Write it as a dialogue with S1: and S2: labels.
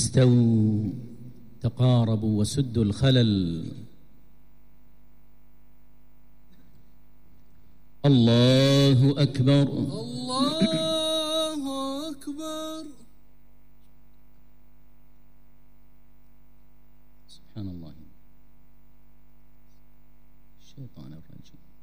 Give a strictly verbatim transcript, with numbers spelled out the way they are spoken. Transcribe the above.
S1: استووا تقاربوا وسدوا الخلل. الله أكبر.
S2: الله أكبر.
S1: سبحان الله. الشيطان الرجيم.